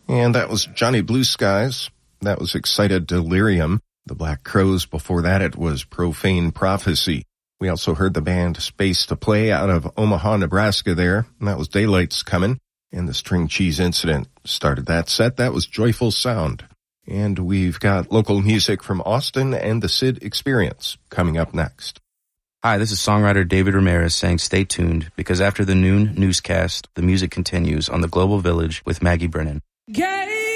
And that was Johnny Blue Skies. That was Excited Delirium. The Black Crowes. Before that, it was Profane Prophecy. We also heard the band Space to Play out of Omaha, Nebraska there. And that was Daylight's Comin'. And the String Cheese Incident started that set. That was Joyful Sound. And we've got local music from Austin and the Sid Experience coming up next. Hi, this is songwriter David Ramirez saying stay tuned because after the noon newscast, the music continues on the Global Village with Maggie Brennan. Gay.